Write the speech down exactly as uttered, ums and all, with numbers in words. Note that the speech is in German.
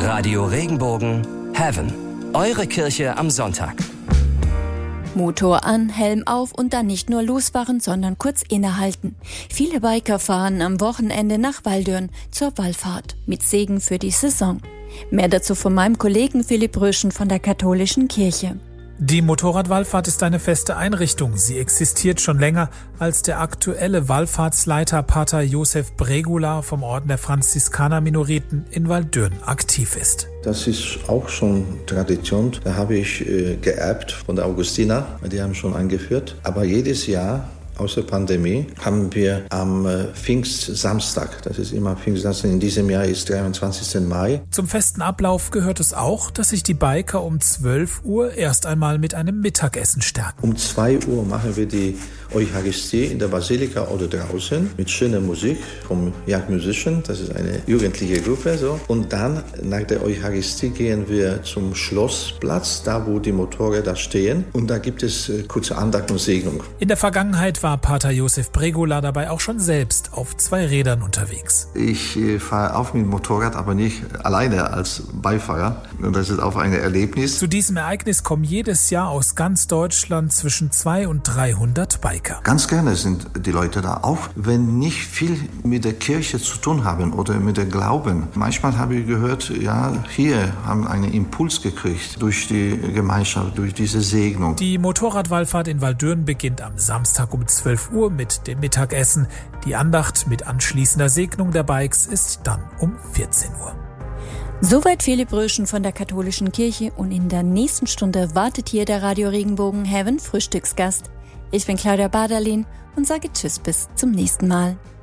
Radio Regenbogen Heaven. Eure Kirche am Sonntag. Motor an, Helm auf und dann nicht nur losfahren, sondern kurz innehalten. Viele Biker fahren am Wochenende nach Waldürn zur Wallfahrt mit Segen für die Saison. Mehr dazu von meinem Kollegen Philipp Röschen von der Katholischen Kirche. Die Motorradwallfahrt ist eine feste Einrichtung. Sie existiert schon länger, als der aktuelle Wallfahrtsleiter Pater Josef Bregula vom Orden der Franziskaner-Minoriten in Waldürn aktiv ist. Das ist auch schon Tradition. Da habe ich äh, geerbt von der Augustiner. Die haben schon eingeführt. Aber jedes Jahr, außer Pandemie, haben wir am äh, Pfingstsamstag, das ist immer Pfingstsamstag, in diesem Jahr ist dreiundzwanzigsten Mai. Zum festen Ablauf gehört es auch, dass sich die Biker um zwölf Uhr erst einmal mit einem Mittagessen stärken. Um zwei Uhr machen wir die Eucharistie in der Basilika oder draußen mit schöner Musik vom Young Musician, das ist eine jugendliche Gruppe. So. Und dann nach der Eucharistie gehen wir zum Schlossplatz, da wo die Motorräder stehen. Und da gibt es äh, kurze Andacht und Segnung. In der Vergangenheit war Pater Josef Bregula dabei auch schon selbst auf zwei Rädern unterwegs. Ich äh, fahre auf mit dem Motorrad, aber nicht alleine als Beifahrer. Und das ist auch ein Erlebnis. Zu diesem Ereignis kommen jedes Jahr aus ganz Deutschland zwischen zweihundert und dreihundert Biker. Ganz gerne sind die Leute da, auch wenn nicht viel mit der Kirche zu tun haben oder mit dem Glauben. Manchmal habe ich gehört, ja, hier haben einen Impuls gekriegt durch die Gemeinschaft, durch diese Segnung. Die Motorradwallfahrt in Waldürn beginnt am Samstag um zwölf Uhr mit dem Mittagessen. Die Andacht mit anschließender Segnung der Bikes ist dann um vierzehn Uhr. Soweit Philipp Röschen von der Katholischen Kirche und in der nächsten Stunde wartet hier der Radio Regenbogen Heaven Frühstücksgast. Ich bin Claudia Baderlin und sage Tschüss bis zum nächsten Mal.